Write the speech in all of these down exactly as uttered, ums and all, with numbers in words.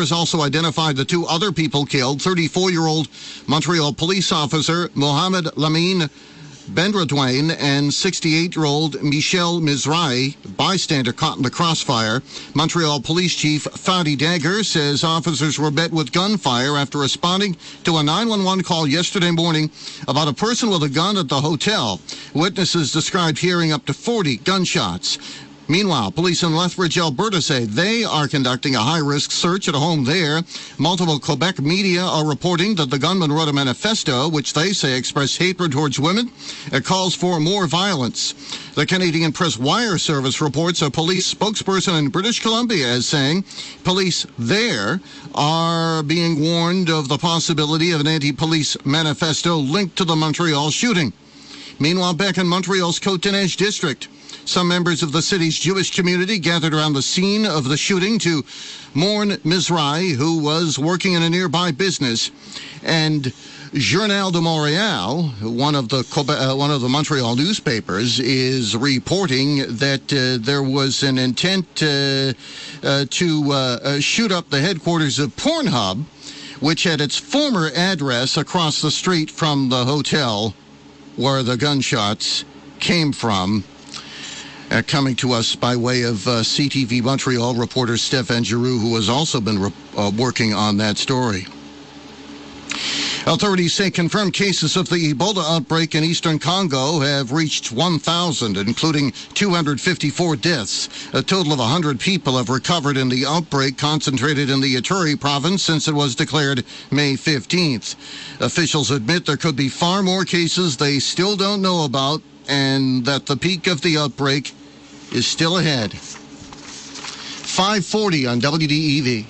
Officers also identified the two other people killed, thirty-four-year-old Montreal police officer Mohamed Lamine Bendradouin and sixty-eight-year-old Michel Mizrahi, bystander caught in the crossfire. Montreal Police Chief Fadi Dagger says officers were met with gunfire after responding to a nine one one call yesterday morning about a person with a gun at the hotel. Witnesses described hearing up to forty gunshots. Meanwhile, police in Lethbridge, Alberta say they are conducting a high-risk search at a home there. Multiple Quebec media are reporting that the gunman wrote a manifesto, which they say expressed hatred towards women. It calls for more violence. The Canadian Press Wire Service reports a police spokesperson in British Columbia as saying police there are being warned of the possibility of an anti-police manifesto linked to the Montreal shooting. Meanwhile, back in Montreal's Côte-des-Neiges district, some members of the city's Jewish community gathered around the scene of the shooting to mourn Mizrahi, who was working in a nearby business. And Journal de Montréal, one of the uh, one of the Montreal newspapers, is reporting that uh, there was an intent uh, uh, to uh, uh, shoot up the headquarters of Pornhub, which had its former address across the street from the hotel where the gunshots came from. Uh, coming to us by way of uh, C T V Montreal reporter Stéphane Giroux, who has also been re- uh, working on that story. Authorities say confirmed cases of the Ebola outbreak in eastern Congo have reached one thousand, including two hundred fifty-four deaths. A total of one hundred people have recovered in the outbreak concentrated in the Ituri province since it was declared May fifteenth. Officials admit there could be far more cases they still don't know about, and that the peak of the outbreak is still ahead. five forty on W D E V.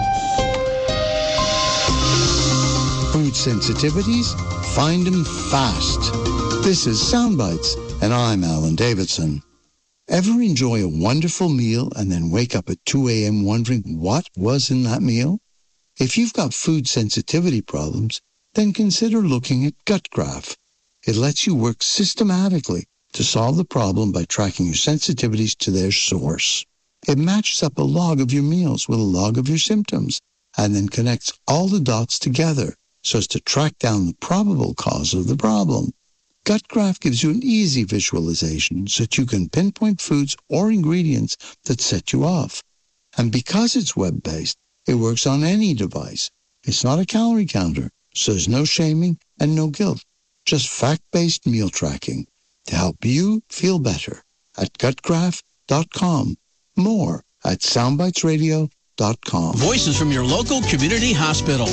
Food sensitivities? Find them fast. This is Soundbites, and I'm Alan Davidson. Ever enjoy a wonderful meal and then wake up at two a.m. wondering what was in that meal? If you've got food sensitivity problems, then consider looking at GutGraph. It lets you work systematically to solve the problem by tracking your sensitivities to their source. It matches up a log of your meals with a log of your symptoms and then connects all the dots together so as to track down the probable cause of the problem. GutGraph gives you an easy visualization so that you can pinpoint foods or ingredients that set you off. And because it's web-based, it works on any device. It's not a calorie counter, so there's no shaming and no guilt. Just fact-based meal tracking to help you feel better at gutgraph dot com. More at soundbites radio dot com. Voices from your local community hospital.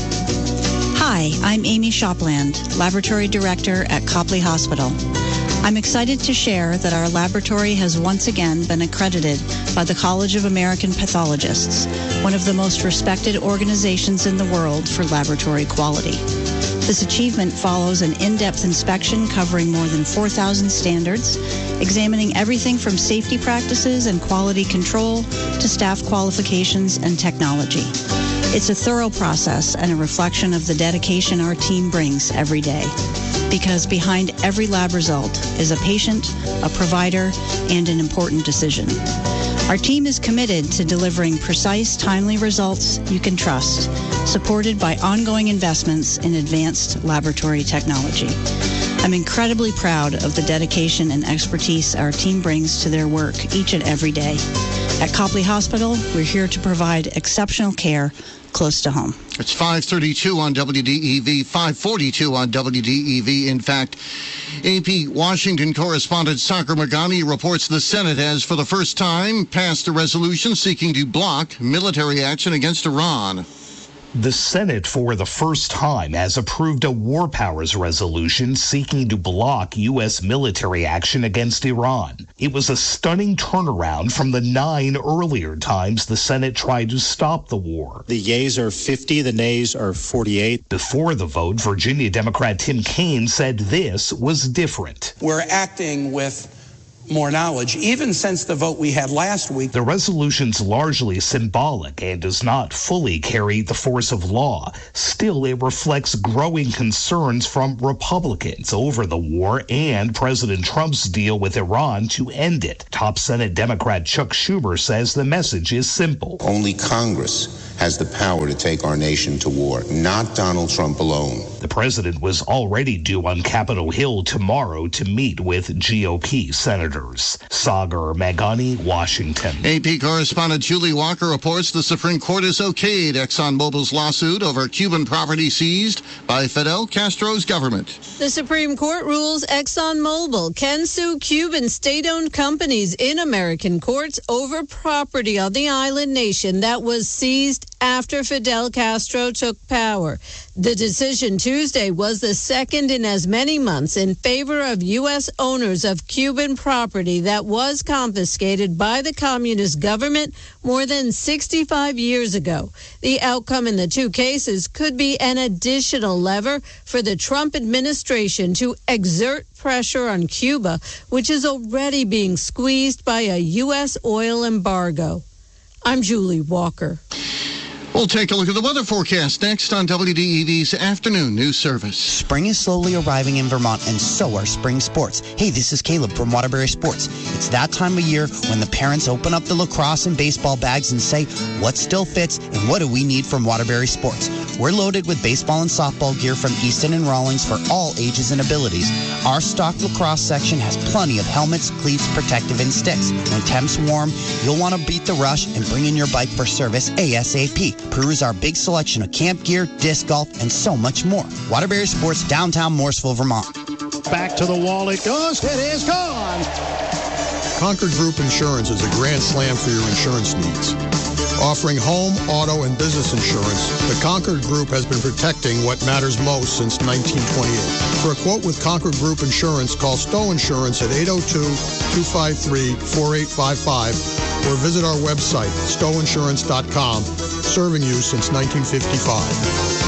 Hi, I'm Amy Shopland, Laboratory Director at Copley Hospital. I'm excited to share that our laboratory has once again been accredited by the College of American Pathologists, one of the most respected organizations in the world for laboratory quality. This achievement follows an in-depth inspection covering more than four thousand standards, examining everything from safety practices and quality control to staff qualifications and technology. It's a thorough process and a reflection of the dedication our team brings every day. Because behind every lab result is a patient, a provider, and an important decision. Our team is committed to delivering precise, timely results you can trust, supported by ongoing investments in advanced laboratory technology. I'm incredibly proud of the dedication and expertise our team brings to their work each and every day. At Copley Hospital, we're here to provide exceptional care close to home. It's five thirty-two on W D E V, five forty-two on W D E V. In fact, A P Washington correspondent Sagar Meghani reports the Senate has, for the first time, passed a resolution seeking to block military action against Iran. The Senate, for the first time, has approved a war powers resolution seeking to block U S military action against Iran. It was a stunning turnaround from the nine earlier times the Senate tried to stop the war. The yeas are fifty, the nays are forty-eight. Before the vote, Virginia Democrat Tim Kaine said this was different. We're acting with more knowledge, even since the vote we had last week. The resolution's largely symbolic and does not fully carry the force of law. Still, it reflects growing concerns from Republicans over the war and President Trump's deal with Iran to end it. Top Senate Democrat Chuck Schumer says the message is simple. Only Congress has the power to take our nation to war, not Donald Trump alone. The president was already due on Capitol Hill tomorrow to meet with G O P senators. Sagar Meghani, Washington. A P correspondent Julie Walker reports the Supreme Court has okayed ExxonMobil's lawsuit over Cuban property seized by Fidel Castro's government. The Supreme Court rules ExxonMobil can sue Cuban state-owned companies in American courts over property on the island nation that was seized after Fidel Castro took power. The decision Tuesday was the second in as many months in favor of U S owners of Cuban property that was confiscated by the communist government more than sixty-five years ago. The outcome in the two cases could be an additional lever for the Trump administration to exert pressure on Cuba, which is already being squeezed by a U S oil embargo. I'm Julie Walker. We'll take a look at the weather forecast next on W D E V's Afternoon News Service. Spring is slowly arriving in Vermont, and so are spring sports. Hey, this is Caleb from Waterbury Sports. It's that time of year when the parents open up the lacrosse and baseball bags and say, what still fits and what do we need from Waterbury Sports? We're loaded with baseball and softball gear from Easton and Rawlings for all ages and abilities. Our stock lacrosse section has plenty of helmets, cleats, protective, and sticks. When temps warm, you'll want to beat the rush and bring in your bike for service ASAP. Peruse our big selection of camp gear, disc golf, and so much more. Waterbury Sports, downtown Morrisville, Vermont. Back to the wall it goes. It is gone. Concord Group Insurance is a grand slam for your insurance needs. Offering home, auto, and business insurance, the Concord Group has been protecting what matters most since nineteen twenty-eight. For a quote with Concord Group Insurance, call Stowe Insurance at eight oh two, two five three, four eight five five or visit our website, stowe insurance dot com, serving you since nineteen fifty-five.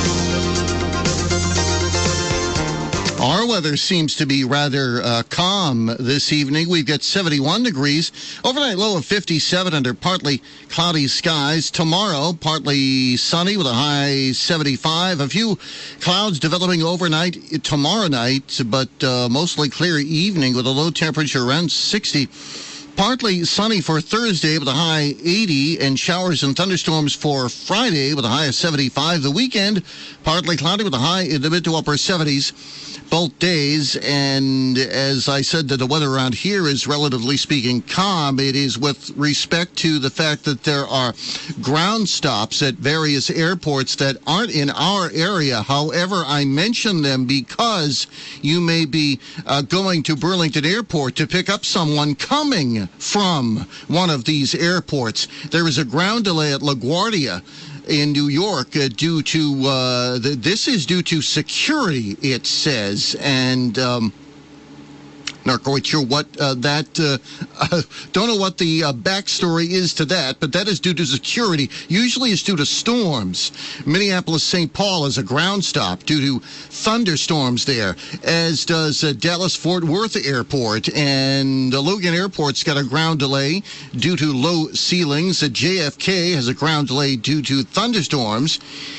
Our weather seems to be rather uh, calm this evening. We've got seventy-one degrees, overnight low of fifty-seven under partly cloudy skies. Tomorrow, partly sunny with a high seventy-five. A few clouds developing overnight tomorrow night, but uh, mostly clear evening with a low temperature around sixty. Partly sunny for Thursday with a high eighty, and showers and thunderstorms for Friday with a high of seventy-five. The weekend, partly cloudy with a high in the mid to upper seventies both days. And as I said, that the weather around here is relatively speaking calm. It is with respect to the fact that there are ground stops at various airports that aren't in our area. However, I mention them because you may be uh, going to Burlington Airport to pick up someone coming from one of these airports. There is a ground delay at LaGuardia in New York uh, due to, uh, the, this is due to security, it says, and um, not quite sure what uh, that, uh, uh, don't know what the uh, backstory is to that, but that is due to security. Usually it's due to storms. Minneapolis-Saint Paul is a ground stop due to thunderstorms there, as does uh, Dallas-Fort Worth Airport. And uh, Logan Airport's got a ground delay due to low ceilings. Uh, J F K has a ground delay due to thunderstorms.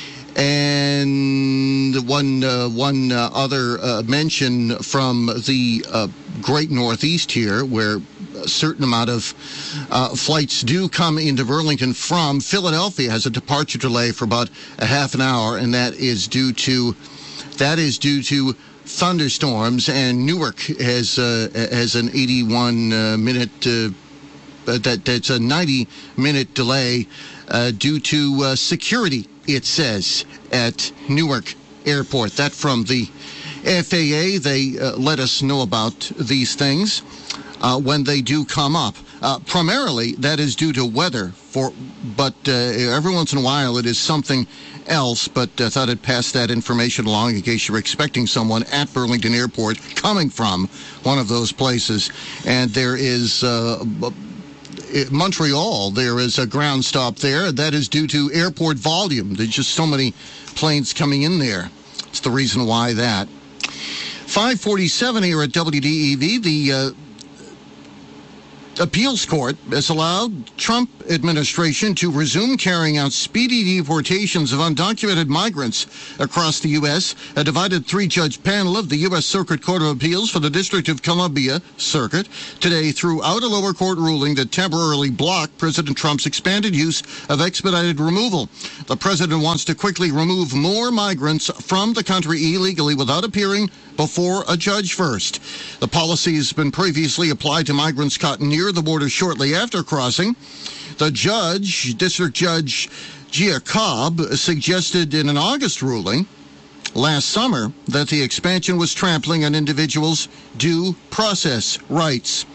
And one uh, one uh, other uh, mention from the uh, Great Northeast here, where a certain amount of uh, flights do come into Burlington from Philadelphia, has a departure delay for about a half an hour, and that is due to that is due to thunderstorms. And Newark has uh, has an eighty-one uh, minute uh, that that's a ninety minute delay uh, due to uh, security, it says, at Newark Airport. That from the F A A. They uh, let us know about these things uh, when they do come up. Uh, primarily, that is due to weather, for, but uh, every once in a while it is something else. But I thought I'd pass that information along in case you're expecting someone at Burlington Airport coming from one of those places. And there is Uh, Montreal, there is a ground stop there. That is due to airport volume. There's just so many planes coming in there. It's the reason why that. five forty-seven here at W D E V. The uh, appeals court has allowed Trump administration to resume carrying out speedy deportations of undocumented migrants across the U S. A divided three-judge panel of the U S Circuit Court of Appeals for the District of Columbia Circuit today threw out a lower court ruling that temporarily blocked President Trump's expanded use of expedited removal. The president wants to quickly remove more migrants from the country illegally without appearing before a judge first. The policy has been previously applied to migrants caught near the border shortly after crossing. The judge, District Judge Gia Cobb, suggested in an August ruling last summer that the expansion was trampling on individuals' due process rights.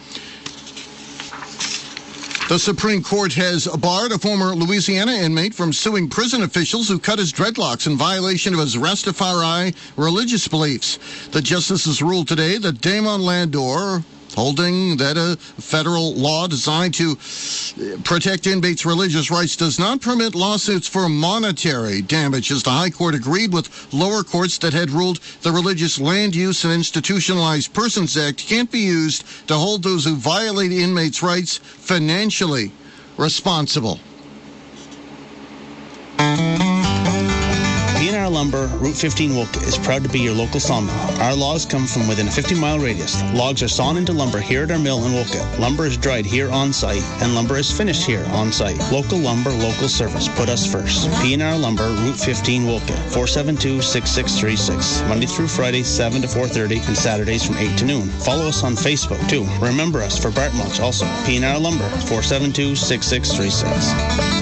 The Supreme Court has barred a former Louisiana inmate from suing prison officials who cut his dreadlocks in violation of his Rastafari religious beliefs. The justices ruled today that Damon Landor, holding that a federal law designed to protect inmates' religious rights does not permit lawsuits for monetary damages. The High Court agreed with lower courts that had ruled the Religious Land Use and Institutionalized Persons Act can't be used to hold those who violate inmates' rights financially responsible. P and R Lumber, Route fifteen Wolcott is proud to be your local sawmill. Our logs come from within a fifty-mile radius. Logs are sawn into lumber here at our mill in Wolcott. Lumber is dried here on site, and lumber is finished here on site. Local lumber, local service. Put us first. P and R Lumber, Route fifteen Wolcott, four seven two, six six three six. Monday through Friday, seven to four thirty, and Saturdays from eight to noon. Follow us on Facebook, too. Remember us for Bart Mulch also. P and R Lumber, four seven two, six six three six.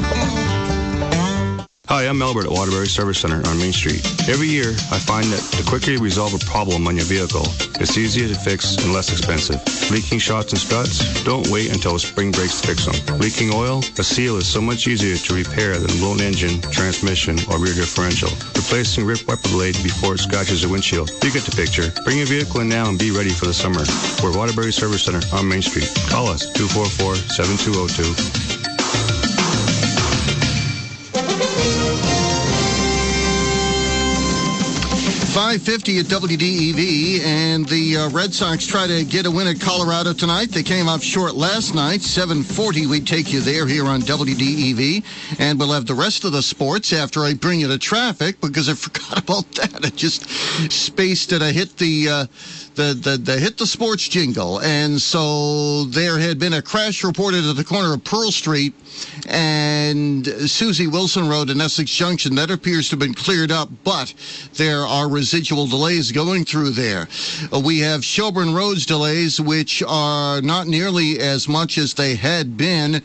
Hi, I'm Albert at Waterbury Service Center on Main Street. Every year, I find that the quicker you resolve a problem on your vehicle, it's easier to fix and less expensive. Leaking shocks and struts? Don't wait until the spring breaks to fix them. Leaking oil? A seal is so much easier to repair than a blown engine, transmission, or rear differential. Replacing ripped wiper blade before it scratches the windshield. You get the picture. Bring your vehicle in now and be ready for the summer. We're Waterbury Service Center on Main Street. Call us, two four four, seven two zero two. five fifty at W D E V, and the uh, Red Sox try to get a win at Colorado tonight. They came up short last night. seven forty, we take you there here on W D E V, and we'll have the rest of the sports after I bring you to traffic, because I forgot about that. I just spaced it. I hit the... Uh, The, the, the hit the sports jingle, and so there had been a crash reported at the corner of Pearl Street and Susie Wilson Road in Essex Junction. That appears to have been cleared up, but there are residual delays going through there. Uh, we have Shelburne Road's delays, which are not nearly as much as they had been,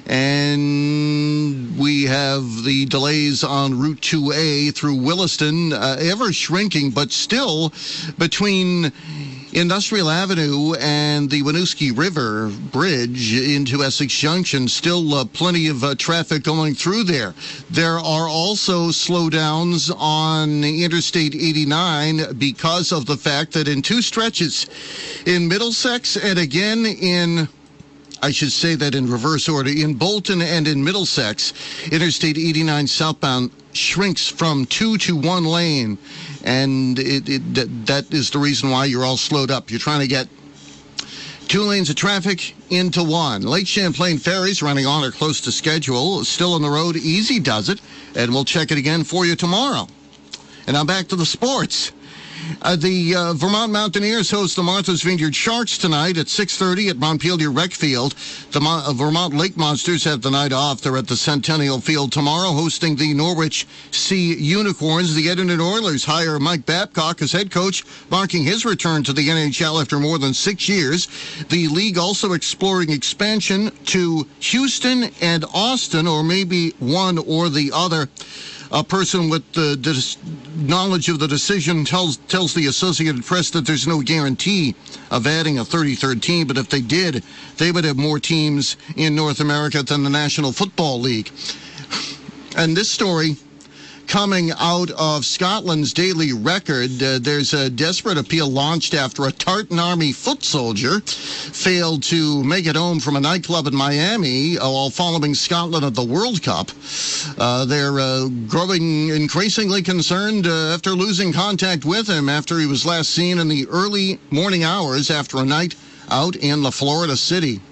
and we have the delays on Route two A through Williston, uh, ever shrinking, but still between Industrial Avenue and the Winooski River Bridge into Essex Junction, still uh, plenty of uh, traffic going through there. There are also slowdowns on Interstate eighty-nine because of the fact that in two stretches, in Middlesex and again in... I should say that in reverse order. In Bolton and in Middlesex, Interstate eighty-nine southbound shrinks from two to one lane, and it, it, that is the reason why you're all slowed up. You're trying to get two lanes of traffic into one. Lake Champlain ferries running on or close to schedule. Still on the road. Easy does it, and we'll check it again for you tomorrow. And now back to the sports. Uh, the uh, Vermont Mountaineers host the Martha's Vineyard Sharks tonight at six thirty at Montpelier Rec Field. The Mo- uh, Vermont Lake Monsters have the night off. They're at the Centennial Field tomorrow, hosting the Norwich Sea Unicorns. The Edmonton Oilers hire Mike Babcock as head coach, marking his return to the N H L after more than six years. The league also exploring expansion to Houston and Austin, or maybe one or the other. A person with the dis- knowledge of the decision tells tells the Associated Press that there's no guarantee of adding a thirty-third team, but if they did, they would have more teams in North America than the National Football League. And this story coming out of Scotland's Daily Record, uh, there's a desperate appeal launched after a Tartan Army foot soldier failed to make it home from a nightclub in Miami uh, while following Scotland at the World Cup. Uh, they're uh, growing increasingly concerned uh, after losing contact with him after he was last seen in the early morning hours after a night out in the Florida city.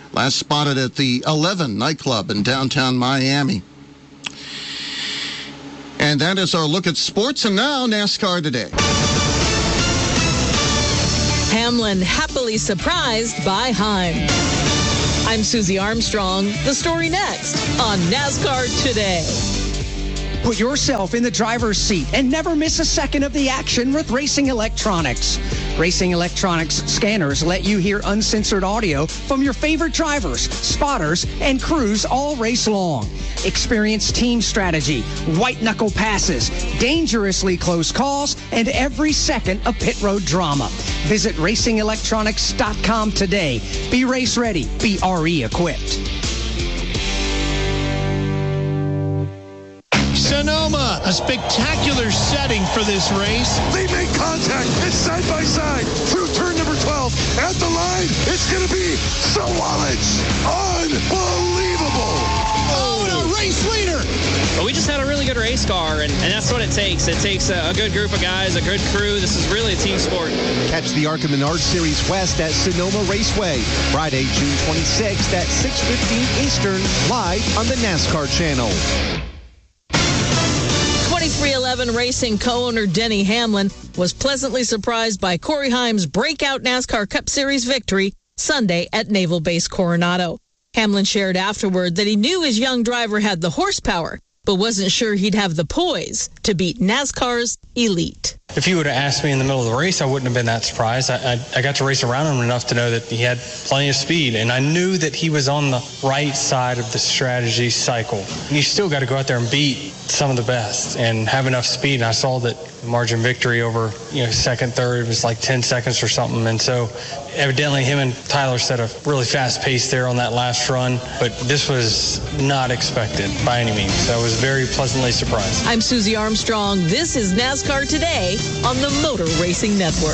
last spotted at the Eleven nightclub in downtown Miami. And that is our look at sports. And now NASCAR Today. Hamlin happily surprised by Heim. I'm Susie Armstrong. The story next on NASCAR Today. Put yourself in the driver's seat and never miss a second of the action with Racing Electronics. Racing Electronics scanners let you hear uncensored audio from your favorite drivers, spotters, and crews all race long. Experience team strategy, white-knuckle passes, dangerously close calls, and every second of pit road drama. Visit racing electronics dot com today. Be race ready. Be R E equipped. Sonoma, a spectacular setting for this race. They make contact. It's side by side through turn number twelve. At the line, it's going to be Sawalich. Unbelievable. Oh, and a race leader. But we just had a really good race car, and, and that's what it takes. It takes a, a good group of guys, a good crew. This is really a team sport. Catch the ARCA Menard Series West at Sonoma Raceway, Friday, June twenty-sixth at six fifteen Eastern, live on the NASCAR channel. twenty-three eleven Racing co-owner Denny Hamlin was pleasantly surprised by Corey Heim's breakout NASCAR Cup Series victory Sunday at Naval Base Coronado. Hamlin shared afterward that he knew his young driver had the horsepower, but wasn't sure he'd have the poise to beat NASCAR's elite. If you would have asked me in the middle of the race, I wouldn't have been that surprised. I, I, I got to race around him enough to know that he had plenty of speed, and I knew that he was on the right side of the strategy cycle. And you still got to go out there and beat some of the best and have enough speed, and I saw that margin victory over, you know, second, third was like ten seconds or something, and so evidently him and Tyler set a really fast pace there on that last run, but this was not expected by any means. I was very pleasantly surprised. I'm Susie Armstrong. This is NASCAR Today on the Motor Racing Network.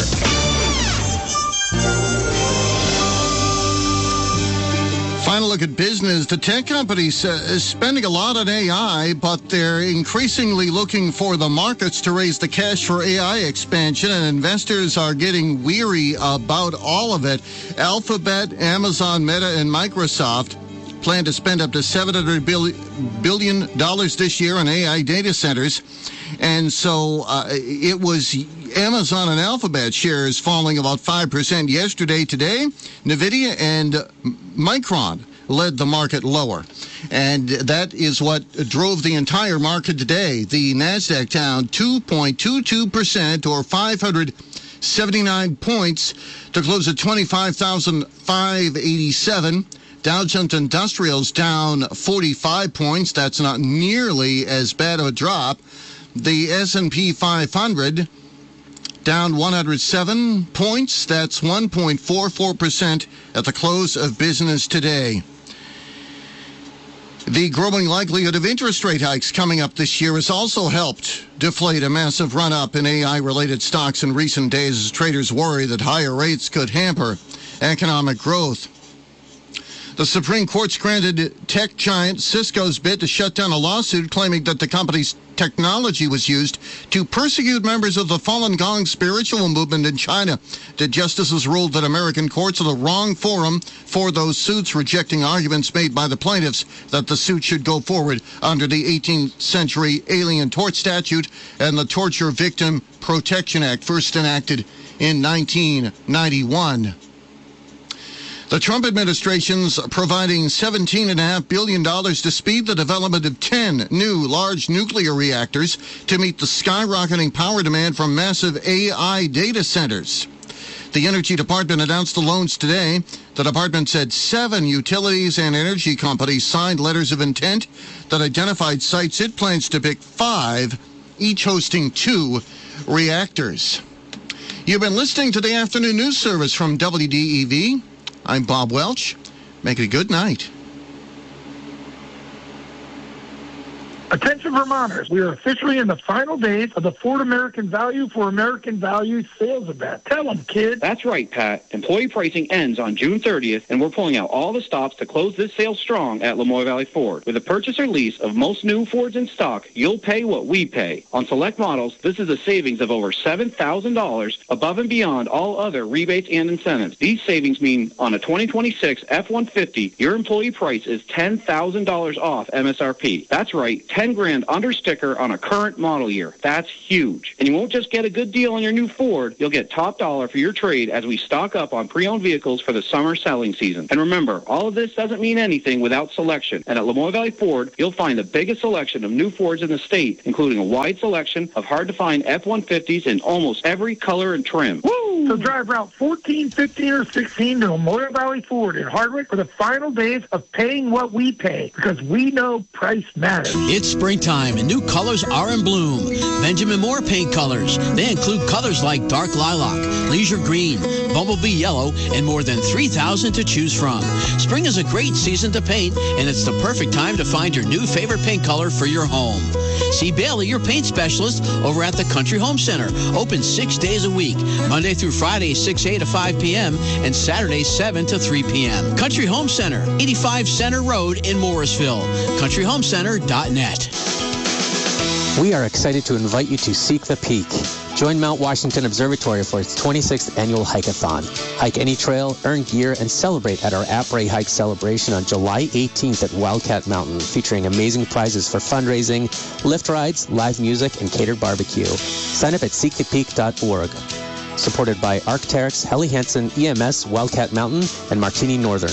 Final look at business. The tech companies uh, is spending a lot on A I, but they're increasingly looking for the markets to raise the cash for A I expansion, and investors are getting weary about all of it. Alphabet, Amazon, Meta, and Microsoft plan to spend up to seven hundred billion dollars this year on A I data centers. And so uh, it was Amazon and Alphabet shares falling about five percent yesterday. Today, NVIDIA and Micron led the market lower. And that is what drove the entire market today. The NASDAQ down two point two two percent or five hundred seventy-nine points to close at twenty-five thousand five hundred eighty-seven. Dow Jones Industrials down forty-five points. That's not nearly as bad of a drop. The S and P five hundred down one hundred seven points. That's one point four four percent at the close of business today. The growing likelihood of interest rate hikes coming up this year has also helped deflate a massive run-up in A I-related stocks in recent days as traders worry that higher rates could hamper economic growth. The Supreme Court's granted tech giant Cisco's bid to shut down a lawsuit claiming that the company's technology was used to persecute members of the Falun Gong spiritual movement in China. The justices ruled that American courts are the wrong forum for those suits, rejecting arguments made by the plaintiffs that the suit should go forward under the eighteenth century Alien Tort Statute and the Torture Victim Protection Act, first enacted in nineteen ninety-one. The Trump administration's providing seventeen point five billion dollars to speed the development of ten new large nuclear reactors to meet the skyrocketing power demand from massive A I data centers. The Energy Department announced the loans today. The department said seven utilities and energy companies signed letters of intent that identified sites it plans to pick five, each hosting two reactors. You've been listening to the afternoon news service from W D E V. I'm Bob Welch. Make it a good night. Attention Vermonters, we are officially in the final days of the Ford American Value for American Value sales event. Tell them, kid. That's right, Pat. Employee pricing ends on June thirtieth, and we're pulling out all the stops to close this sale strong at Lamoille Valley Ford. With a purchase or lease of most new Fords in stock, you'll pay what we pay. On select models, this is a savings of over seven thousand dollars above and beyond all other rebates and incentives. These savings mean on a twenty twenty-six F one fifty, your employee price is ten thousand dollars off M S R P. That's right, ten grand under sticker on a current model year. That's huge. And you won't just get a good deal on your new Ford, you'll get top dollar for your trade as we stock up on pre-owned vehicles for the summer selling season. And remember, all of this doesn't mean anything without selection. And at Lamoille Valley Ford, you'll find the biggest selection of new Fords in the state, including a wide selection of hard-to-find F one fifties in almost every color and trim. Woo! So drive Route fourteen, fifteen, or sixteen to Lamoille Valley Ford in Hardwick for the final days of paying what we pay, because we know price matters. It's springtime and new colors are in bloom. Benjamin Moore paint colors. They include colors like dark lilac, leisure green, bumblebee yellow, and more than three thousand to choose from. Spring is a great season to paint, and it's the perfect time to find your new favorite paint color for your home. See Bailey, your paint specialist, over at the Country Home Center. Open six days a week, Monday through Friday, six a to five p.m., and Saturday, seven to three p.m. Country Home Center, eighty-five Center Road in Morrisville. country home center dot net. We are excited to invite you to Seek the Peak. Join Mount Washington Observatory for its twenty-sixth annual hike-a-thon. Hike any trail, earn gear, and celebrate at our Après Hike celebration on July eighteenth at Wildcat Mountain, featuring amazing prizes for fundraising, lift rides, live music, and catered barbecue. Sign up at seek the peak dot org. Supported by Arc'teryx, Helly Hansen, E M S, Wildcat Mountain, and Martini Northern.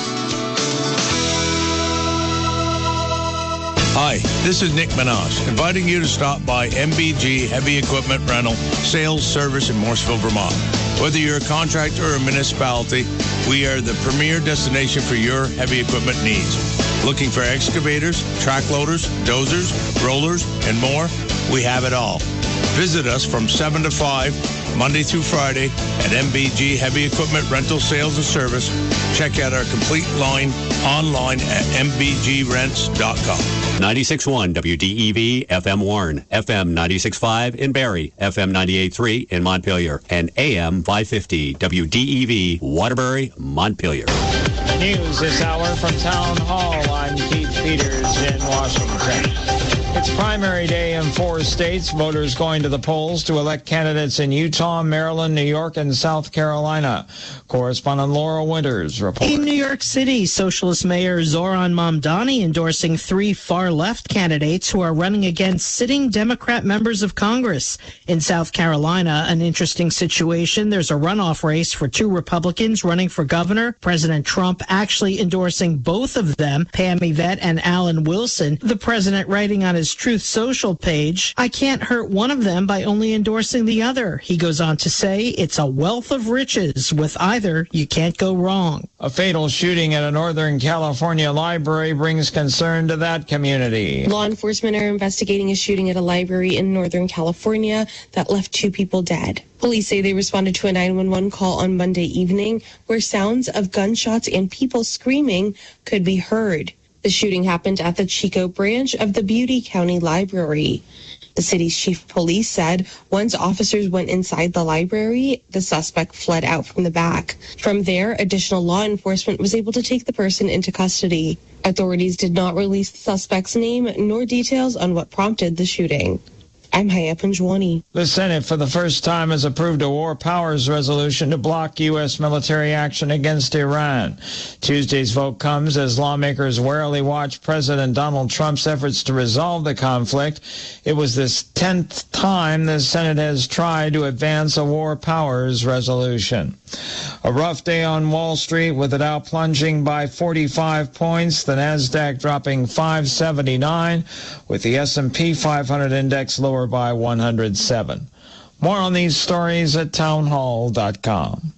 Hi, this is Nick Minaj, inviting you to stop by M B G Heavy Equipment Rental Sales Service in Morrisville, Vermont. Whether you're a contractor or a municipality, we are the premier destination for your heavy equipment needs. Looking for excavators, track loaders, dozers, rollers, and more? We have it all. Visit us from seven to five, Monday through Friday, at M B G Heavy Equipment Rental Sales and Service. Check out our complete line online at m b g rents dot com. ninety-six point one W D E V F M Warren, F M ninety-six point five in Barrie, F M ninety-eight point three in Montpelier, and A M five fifty W D E V Waterbury, Montpelier. News this hour from Town Hall. I'm Keith Peters in Washington. It's primary day in four states. Voters going to the polls to elect candidates in Utah, Maryland, New York, and South Carolina. Correspondent Laura Winters reports. In New York City, Socialist Mayor Zoran Mamdani endorsing three far-left candidates who are running against sitting Democrat members of Congress. In South Carolina, an interesting situation. There's a runoff race for two Republicans running for governor. President Trump actually endorsing both of them, Pam Yvette and Alan Wilson. The president writing on his Truth Social page, "I can't hurt one of them by only endorsing the other." He goes on to say, "It's a wealth of riches. With either, you can't go wrong." A fatal shooting at a Northern California library brings concern to that community. Law enforcement are investigating a shooting at a library in Northern California that left two people dead. Police say they responded to a nine one one call on Monday evening where sounds of gunshots and people screaming could be heard. The shooting happened at the Chico branch of the Butte County Library. The city's chief of police said once officers went inside the library, the suspect fled out from the back. From there, additional law enforcement was able to take the person into custody. Authorities did not release the suspect's name nor details on what prompted the shooting. I'm Haya Panjwani. The Senate, for the first time, has approved a war powers resolution to block U S military action against Iran. Tuesday's vote comes as lawmakers warily watch President Donald Trump's efforts to resolve the conflict. It was this tenth time the Senate has tried to advance a war powers resolution. A rough day on Wall Street with the Dow plunging by forty-five points, the Nasdaq dropping five seventy-nine, with the S and P five hundred index lower by one hundred seven. More on these stories at town hall dot com.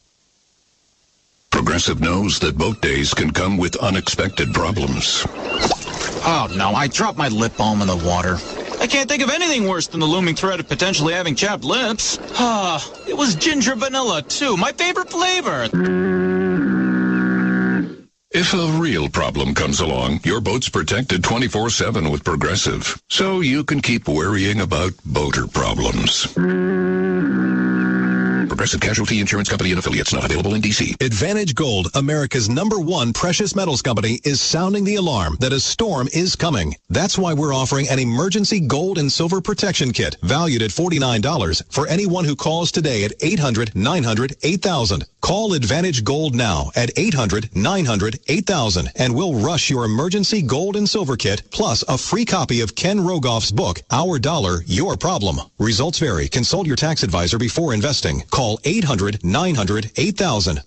Progressive knows that boat days can come with unexpected problems. Oh no, I dropped my lip balm in the water. I can't think of anything worse than the looming threat of potentially having chapped lips. Ah, it was ginger vanilla too, my favorite flavor. If a real problem comes along, your boat's protected twenty-four seven with Progressive, so you can keep worrying about boater problems. Progressive Casualty Insurance Company and affiliates, not available in D C. Advantage Gold, America's number one precious metals company, is sounding the alarm that a storm is coming. That's why we're offering an emergency gold and silver protection kit valued at forty-nine dollars for anyone who calls today at eight hundred, nine hundred, eight thousand. Call Advantage Gold now at eight hundred, nine hundred, eight thousand and we'll rush your emergency gold and silver kit plus a free copy of Ken Rogoff's book, Our Dollar, Your Problem. Results vary. Consult your tax advisor before investing. Call eight hundred, nine hundred, eight thousand.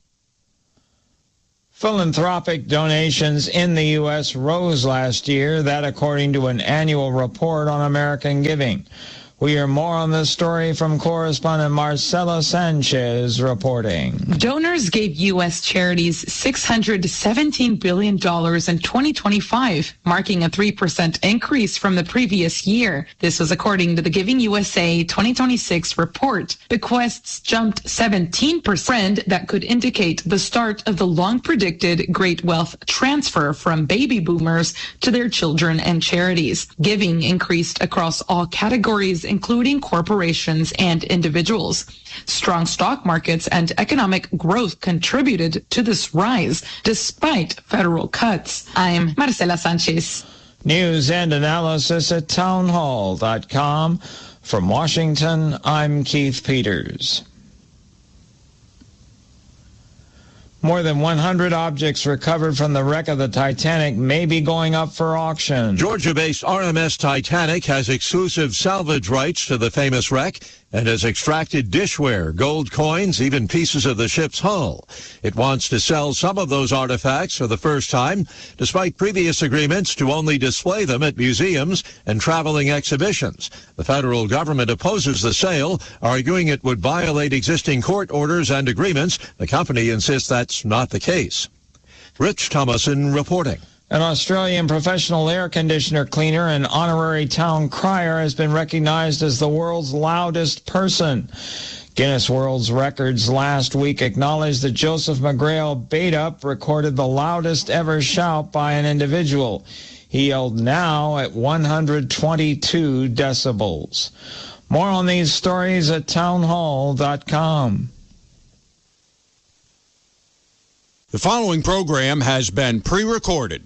Philanthropic donations in the U S rose last year, that according to an annual report on American giving. We hear more on this story from correspondent Marcela Sanchez reporting. Donors gave U S charities six hundred seventeen billion dollars in twenty twenty-five, marking a three percent increase from the previous year. This was according to the Giving U S A twenty twenty-six report. Bequests jumped seventeen percent, that could indicate the start of the long-predicted great wealth transfer from baby boomers to their children and charities. Giving increased across all categories, including corporations and individuals. Strong stock markets and economic growth contributed to this rise, despite federal cuts. I'm Marcela Sanchez. News and analysis at townhall dot com. From Washington, I'm Keith Peters. More than one hundred objects recovered from the wreck of the Titanic may be going up for auction. Georgia-based R M S Titanic has exclusive salvage rights to the famous wreck and has extracted dishware, gold coins, even pieces of the ship's hull. It wants to sell some of those artifacts for the first time, despite previous agreements to only display them at museums and traveling exhibitions. The federal government opposes the sale, arguing it would violate existing court orders and agreements. The company insists that's not the case. Rich Thomason reporting. An Australian professional air conditioner cleaner and honorary town crier has been recognized as the world's loudest person. Guinness World Records last week acknowledged that Joseph McGrail Badup recorded the loudest ever shout by an individual. He yelled now at one hundred twenty-two decibels. More on these stories at townhall dot com. The following program has been pre-recorded.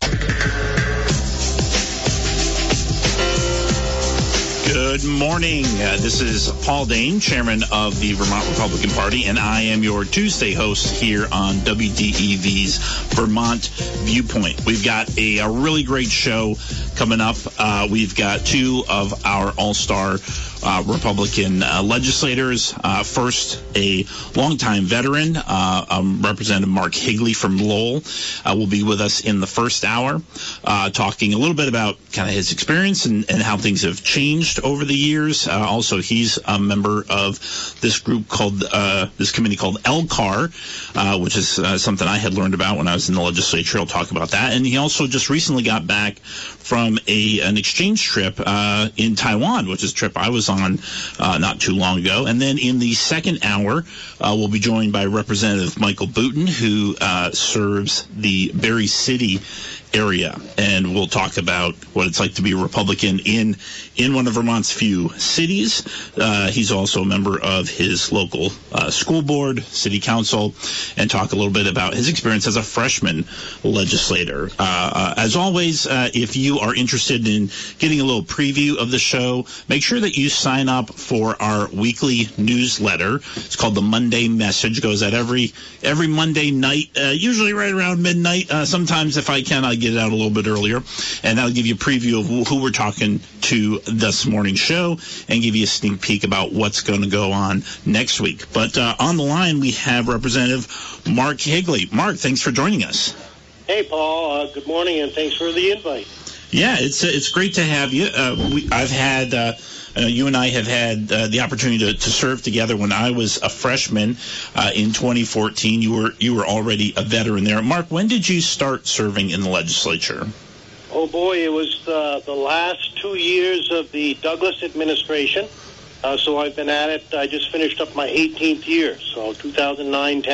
Good morning. Uh, this is Paul Dane, chairman of the Vermont Republican Party, and I am your Tuesday host here on W D E V's Vermont Viewpoint. We've got a, a really great show coming up. Uh, we've got two of our all-star uh, Republican uh, legislators. Uh, first, a longtime veteran, uh, um, Representative Mark Higley from Lowell, uh, will be with us in the first hour, uh, talking a little bit about kind of his experience and, and how things have changed over the years. Uh, also, he's a member of this group called, uh, this committee called L C A R, uh, which is uh, something I had learned about when I was in the legislature. I'll talk about that. And he also just recently got back from a an exchange trip uh, in Taiwan, which is a trip I was on uh, not too long ago. And then in the second hour, uh, we'll be joined by Representative Michael Boutin, who uh, serves the Berry City area, and we'll talk about what it's like to be a Republican in in one of Vermont's few cities. Uh, he's also a member of his local uh, school board, city council, and talk a little bit about his experience as a freshman legislator. Uh, uh, as always, uh, if you are interested in getting a little preview of the show, make sure that you sign up for our weekly newsletter. It's called the Monday Message. It goes out every every Monday night, uh, usually right around midnight. Uh, sometimes, if I can, I get it out a little bit earlier, and that'll give you a preview of who we're talking to this morning's show and give you a sneak peek about what's going to go on next week. But uh, on the line, we have Representative Mark Higley. Mark, thanks for joining us. Hey, Paul. Uh, good morning, and thanks for the invite. Yeah, it's it's great to have you. Uh, we, I've had uh, uh, you and I have had uh, the opportunity to, to serve together when I was a freshman uh, in twenty fourteen. You were you were already a veteran there. Mark, when did you start serving in the legislature? Oh boy, it was uh, the last two years of the Douglas administration. Uh, so I've been at it. I just finished up my eighteenth year, so two thousand nine ten.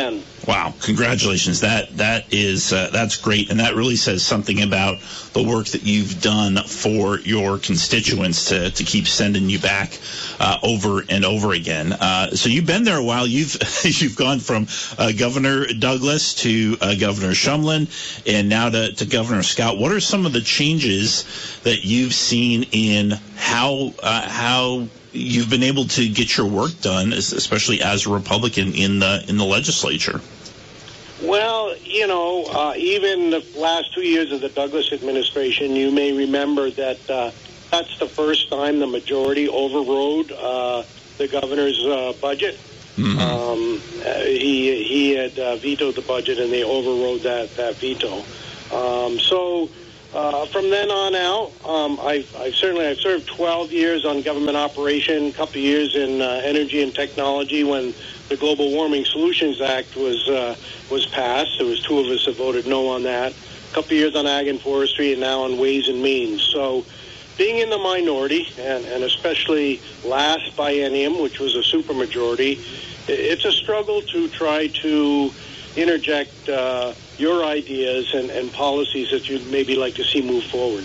Wow! Congratulations. That that is uh, that's great, and that really says something about the work that you've done for your constituents to, to keep sending you back uh, over and over again. Uh, so you've been there a while. You've you've gone from uh, Governor Douglas to uh, Governor Shumlin, and now to, to Governor Scott. What are some of the changes that you've seen in how uh, how you've been able to get your work done, especially as a Republican in the in the legislature? Well, you know, uh, even the last two years of the Douglas administration, you may remember that uh, that's the first time the majority overrode uh, the governor's uh, budget. Mm-hmm. Um, uh, he he had uh, vetoed the budget, and they overrode that that veto. Um, so uh, from then on out, um, I've, I've certainly I've served twelve years on government operation, a couple of years in uh, energy and technology when the Global Warming Solutions Act was uh, was passed. There was two of us that voted no on that. A couple of years on ag and forestry, and now on ways and means. So being in the minority, and, and especially last biennium, which was a supermajority, it's a struggle to try to interject uh, your ideas and, and policies that you'd maybe like to see move forward.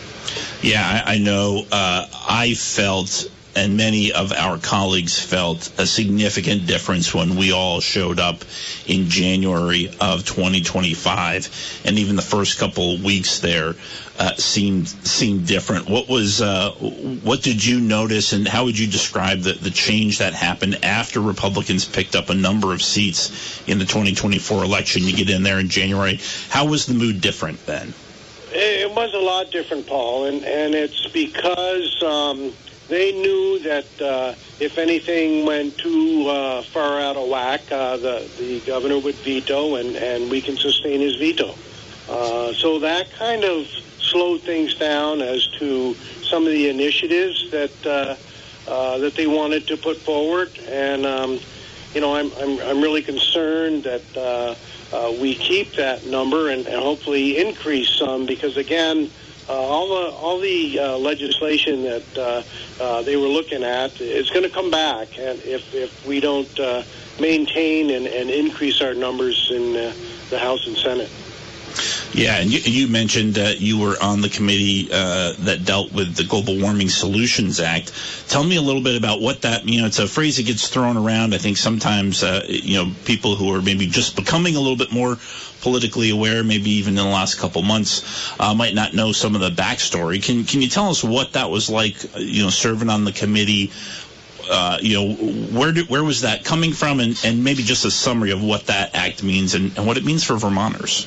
Yeah, I, I know uh, I felt, and many of our colleagues felt, a significant difference when we all showed up in January of twenty twenty-five, and even the first couple of weeks there uh, seemed seemed different. What was uh, what did you notice, and how would you describe the, the change that happened after Republicans picked up a number of seats in the twenty twenty-four election? You get in there in January. How was the mood different then? It was a lot different, Paul, and, and it's because um, they knew that uh, if anything went too uh, far out of whack, uh, the, the governor would veto, and, and we can sustain his veto. Uh, so that kind of slowed things down as to some of the initiatives that uh, uh, that they wanted to put forward. And, um, you know, I'm, I'm, I'm really concerned that uh, uh, we keep that number and, and hopefully increase some because, again, Uh, all the all the uh, legislation that uh, uh, they were looking at is going to come back, and if if we don't uh, maintain and, and increase our numbers in uh, the House and Senate. Yeah, and you, you mentioned that uh, you were on the committee uh, that dealt with the Global Warming Solutions Act. Tell me a little bit about what that, you know, it's a phrase that gets thrown around. I think sometimes, uh, you know, people who are maybe just becoming a little bit more politically aware, maybe even in the last couple months, uh, might not know some of the backstory. Can can you tell us what that was like, you know, serving on the committee? Uh, you know, where did, where was that coming from, and, and maybe just a summary of what that act means and, and what it means for Vermonters?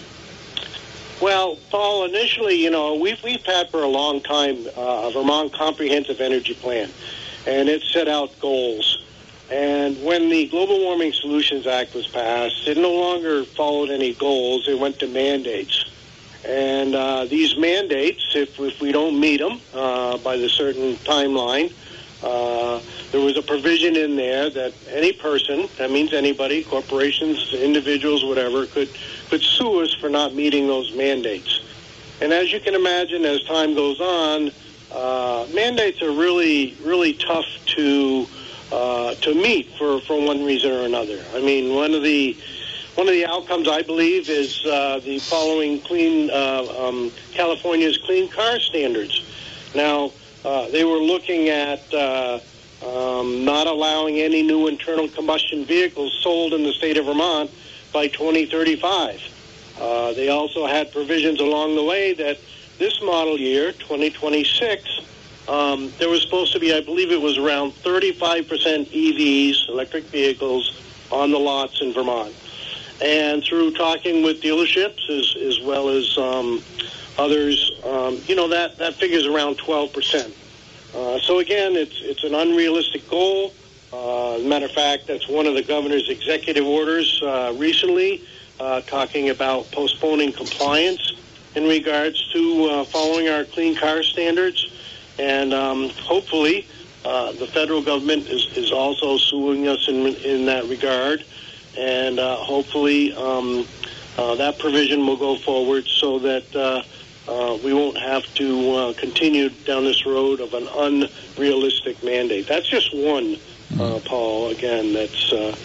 Well, Paul, initially, you know, we've, we've had for a long time uh, a Vermont Comprehensive Energy Plan, and it set out goals. And when the Global Warming Solutions Act was passed, it no longer followed any goals. It went to mandates. And uh, these mandates, if, if we don't meet them uh, by the certain timeline, uh, there was a provision in there that any person, that means anybody, corporations, individuals, whatever, could, could sue us for not meeting those mandates. And as you can imagine, as time goes on, uh, mandates are really, really tough to Uh, to meet for, for one reason or another. I mean, one of the one of the outcomes, I believe, is uh, the following clean uh, um, California's clean car standards. Now, uh, they were looking at uh, um, not allowing any new internal combustion vehicles sold in the state of Vermont by twenty thirty-five. Uh, they also had provisions along the way that this model year, twenty twenty-six, Um, there was supposed to be, I believe it was around thirty-five percent E Vs, electric vehicles, on the lots in Vermont. And through talking with dealerships as, as well as um, others, um, you know, that, that figure's around twelve percent. Uh, so again, it's it's an unrealistic goal. Uh, as a matter of fact, that's one of the governor's executive orders uh, recently, uh, talking about postponing compliance in regards to uh, following our clean car standards. And um, hopefully uh, the federal government is, is also suing us in in that regard. And uh, hopefully um, uh, that provision will go forward so that uh, uh, we won't have to uh, continue down this road of an unrealistic mandate. That's just one, uh, Paul, again, that's uh,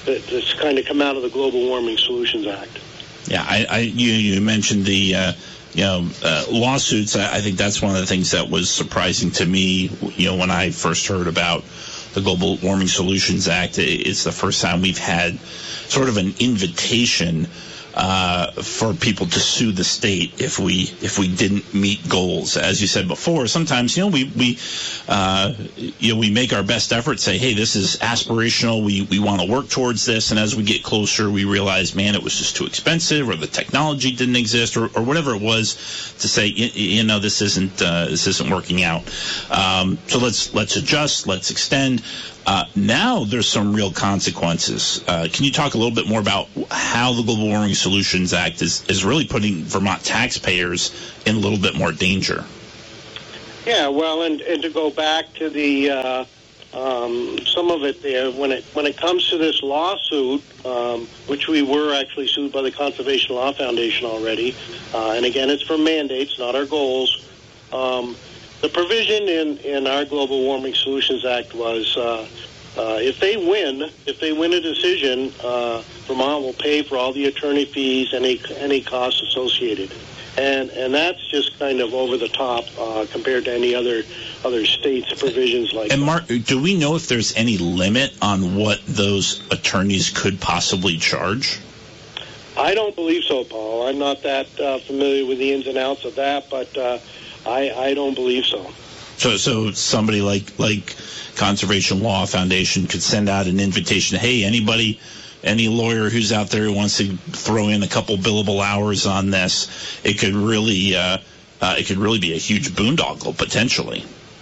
that, that's kind of come out of the Global Warming Solutions Act. Yeah, I, I you, you mentioned the uh, you know uh, lawsuits. I, I think that's one of the things that was surprising to me. You know, when I first heard about the Global Warming Solutions Act, it's the first time we've had sort of an invitation uh, for people to sue the state if we if we didn't meet goals. As you said before, sometimes you know we we uh, you know we make our best effort, say, hey, this is aspirational. We we want to work towards this, and as we get closer, we realize, man, it was just too expensive, or the technology didn't exist, or, or whatever it was, to say, you, you know, this isn't uh, this isn't working out. Um, so let's let's adjust, let's extend. Uh, now there's some real consequences. Uh, can you talk a little bit more about how the Global Warming Solutions Act is, is really putting Vermont taxpayers in a little bit more danger? Yeah, well, and, and to go back to the uh, um, some of it there, when it when it comes to this lawsuit, um, which we were actually sued by the Conservation Law Foundation already, uh, and again, it's for mandates, not our goals. Um, The provision in, in our Global Warming Solutions Act was uh, uh, if they win, if they win a decision, uh, Vermont will pay for all the attorney fees, any any costs associated, and and that's just kind of over the top uh, compared to any other other states' provisions like. And that. Mark, do we know if there's any limit on what those attorneys could possibly charge? I don't believe so, Paul. I'm not that uh, familiar with the ins and outs of that, but. Uh, I, I don't believe so. So, so somebody like like Conservation Law Foundation could send out an invitation. Hey, anybody, any lawyer who's out there who wants to throw in a couple billable hours on this, it could really, uh, uh, it could really be a huge boondoggle potentially.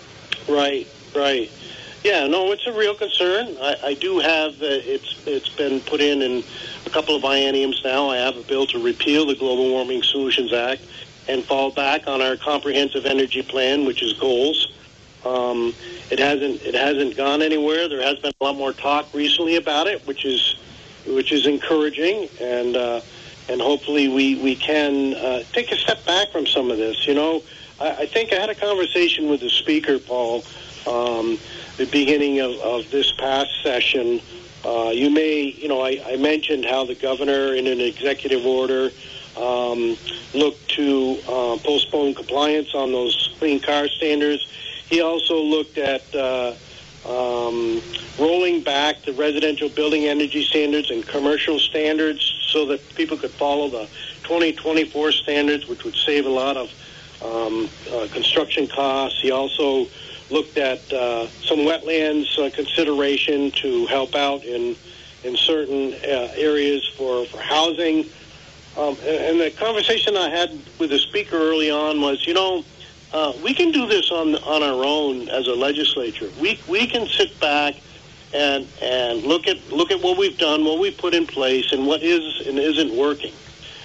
Right, right. Yeah, no, it's a real concern. I, I do have uh, it's it's been put in in a couple of bienniums now. I have a bill to repeal the Global Warming Solutions Act and fall back on our comprehensive energy plan, which is goals. Um, it hasn't it hasn't gone anywhere. There has been a lot more talk recently about it, which is which is encouraging, and uh, and hopefully we we can uh, take a step back from some of this. You know, I, I think I had a conversation with the speaker, Paul, um, the beginning of, of this past session. Uh, you may, you know, I, I mentioned how the governor, in an executive order, Um, look to uh, postpone compliance on those clean car standards. He also looked at uh, um, rolling back the residential building energy standards and commercial standards so that people could follow the twenty twenty-four standards, which would save a lot of um, uh, construction costs. He also looked at uh, some wetlands uh, consideration to help out in, in certain uh, areas for, for housing. Um, and, and the conversation I had with the speaker early on was, you know, uh, we can do this on on our own as a legislature. We we can sit back and and look at look at what we've done, what we've put in place, and what is and isn't working.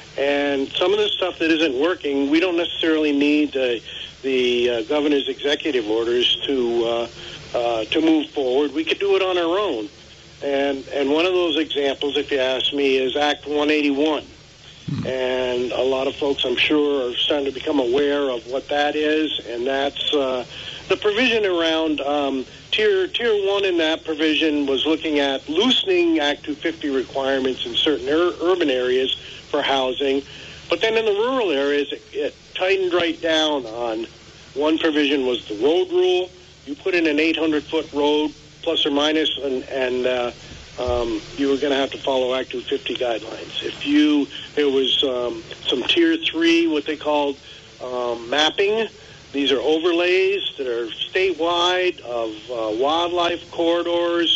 And some of the stuff that isn't working, we don't necessarily need the the uh, governor's executive orders to uh, uh, to move forward. We could do it on our own. And and one of those examples, if you ask me, is Act one eighty-one. And a lot of folks, I'm sure, are starting to become aware of what that is, and that's uh, the provision around um, tier tier one. In that provision was looking at loosening Act two fifty requirements in certain ur- urban areas for housing, but then in the rural areas, it, it tightened right down on one provision was the road rule. You put in an eight hundred foot road, plus or minus, and, and uh, Um, you were going to have to follow Act two fifty guidelines. If you, there was um, some Tier three, what they called um, mapping. These are overlays that are statewide of uh, wildlife corridors,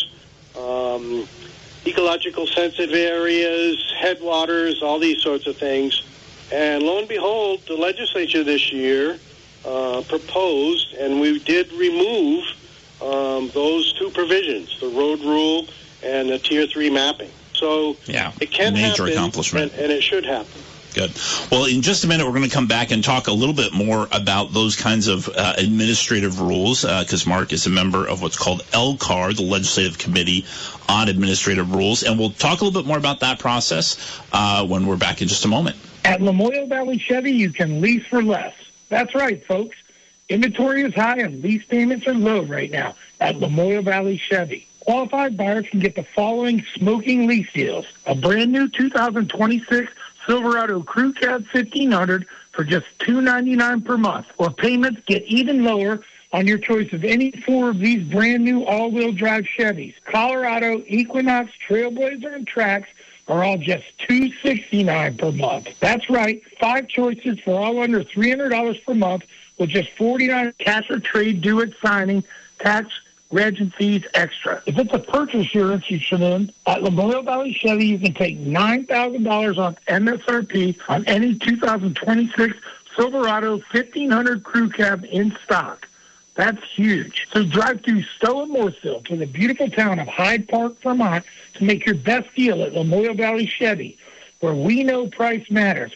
um, ecological sensitive areas, headwaters, all these sorts of things. And lo and behold, the legislature this year uh, proposed, and we did remove um, those two provisions, the road rule and the Tier three mapping. So yeah, it can major happen, accomplishment. And, and it should happen. Good. Well, in just a minute, we're going to come back and talk a little bit more about those kinds of uh, administrative rules, because uh, Mark is a member of what's called L C A R, the Legislative Committee on Administrative Rules, and we'll talk a little bit more about that process uh, when we're back in just a moment. At Lamoille Valley Chevy, you can lease for less. That's right, folks. Inventory is high and lease payments are low right now. at Lamoille Valley Chevy. Qualified buyers can get the following smoking lease deals. A brand new two thousand twenty-six Silverado Crew Cab fifteen hundred for just two hundred ninety-nine dollars per month, or payments get even lower on your choice of any four of these brand new all-wheel drive Chevys. Colorado, Equinox, Trailblazer, and Trax are all just two hundred sixty-nine dollars per month. That's right, five choices for all under three hundred dollars per month with just forty-nine dollars cash or trade due at signing, tax, reg, and fees extra. If it's a purchase you're interested in, at Lamoille Valley Chevy, you can take nine thousand dollars on M S R P on any two thousand twenty-six Silverado fifteen hundred Crew Cab in stock. That's huge. So drive through Stowe and Mooresville to the beautiful town of Hyde Park, Vermont, to make your best deal at Lamoille Valley Chevy, where we know price matters.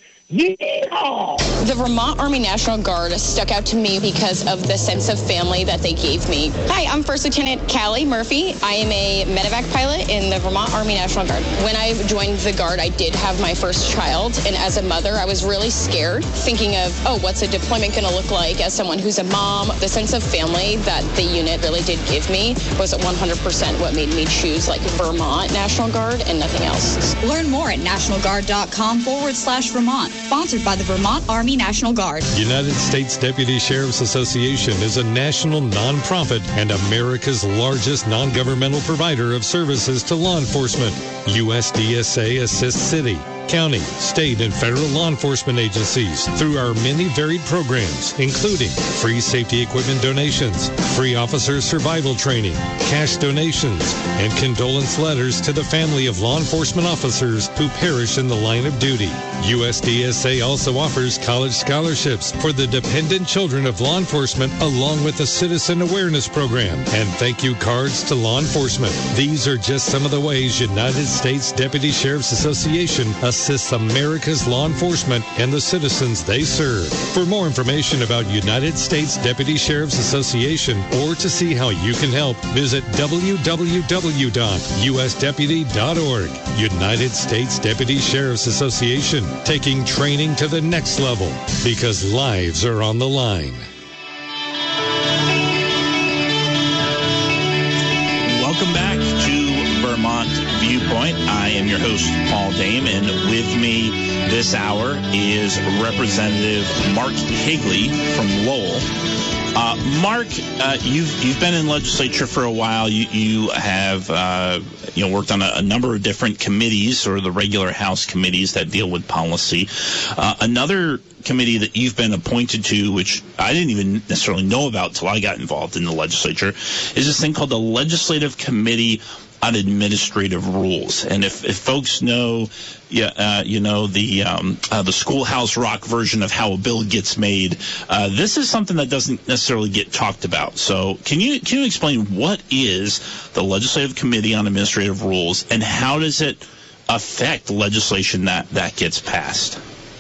Yeehaw! The Vermont Army National Guard stuck out to me because of the sense of family that they gave me. Hi, I'm First Lieutenant Callie Murphy. I am a medevac pilot in the Vermont Army National Guard. When I joined the Guard, I did have my first child, and as a mother, I was really scared, thinking of, oh, what's a deployment going to look like as someone who's a mom? The sense of family that the unit really did give me was one hundred percent what made me choose, like, Vermont National Guard and nothing else. Learn more at nationalguard.com forward slash Vermont. Sponsored by the Vermont Army National Guard. United States Deputy Sheriff's Association is a national nonprofit and America's largest non-governmental provider of services to law enforcement. U S D S A assists city, county, state, and federal law enforcement agencies through our many varied programs, including free safety equipment donations, free officer survival training, cash donations, and condolence letters to the family of law enforcement officers who perish in the line of duty. U S D S A also offers college scholarships for the dependent children of law enforcement, along with a citizen awareness program and thank you cards to law enforcement. These are just some of the ways United States Deputy Sheriff's Association assists America's law enforcement and the citizens they serve. For more information about United States Deputy Sheriff's Association or to see how you can help, visit w w w dot u s deputy dot org. United States Deputy Sheriff's Association, taking training to the next level because lives are on the line. Welcome back to Vermont Viewpoint. I am your host, Paul Dame, and with me this hour is Representative Mark Higley from Lowell. Uh, Mark, uh, you've you've been in legislature for a while. You you have uh, you know worked on a, a number of different committees, or the regular House committees that deal with policy. Uh, another committee that you've been appointed to, which I didn't even necessarily know about till I got involved in the legislature, is this thing called the Legislative Committee on Administrative Rules. And if, if folks know, yeah, uh, you know, the um, uh, the Schoolhouse Rock version of how a bill gets made, uh, this is something that doesn't necessarily get talked about. So can you can you explain what is the Legislative Committee on Administrative Rules, and how does it affect legislation that, that gets passed?